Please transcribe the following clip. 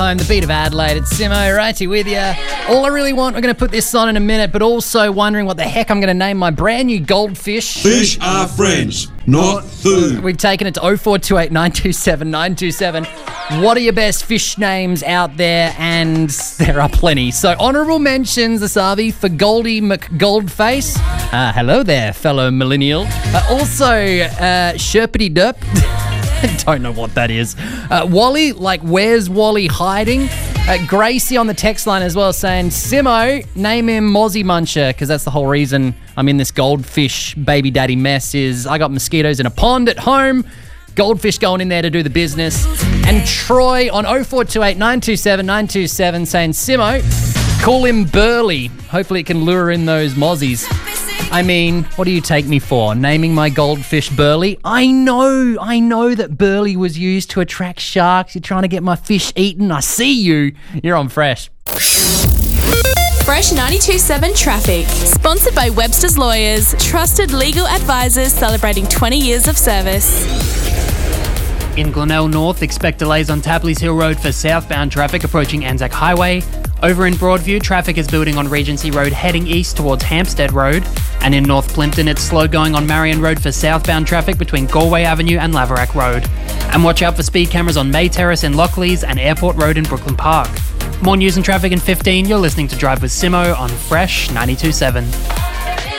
I'm the beat of Adelaide. It's Simo, righty with you. All I really want, we're going to put this on in a minute, but also wondering what the heck I'm going to name my brand new goldfish. Fish are friends, not food. We've taken it to 0428 927 927. What are your best fish names out there? And there are plenty. So honourable mentions, Asavi, for Goldie McGoldface. Hello there, fellow millennial. Also, Sherpity Derp. I don't know what that is. Wally, like, where's Wally hiding? Gracie on the text line as well saying, Simo, name him Mozzie Muncher, because that's the whole reason I'm in this goldfish baby daddy mess is I got mosquitoes in a pond at home, goldfish going in there to do the business. And Troy on 0428 927 927 saying, Simo, call him Burley. Hopefully it can lure in those mozzies. I mean, what do you take me for? Naming my goldfish Burley? I know that Burley was used to attract sharks. You're trying to get my fish eaten. I see you. You're on Fresh. Fresh 92.7 Traffic. Sponsored by Webster's Lawyers. Trusted legal advisors celebrating 20 years of service. In Glenelg North, expect delays on Tapley's Hill Road for southbound traffic approaching Anzac Highway. Over in Broadview, traffic is building on Regency Road heading east towards Hampstead Road. And in North Plympton, it's slow going on Marion Road for southbound traffic between Galway Avenue and Laverack Road. And watch out for speed cameras on May Terrace in Lockleys and Airport Road in Brooklyn Park. More news and traffic in 15, you're listening to Drive with Simo on Fresh 92.7.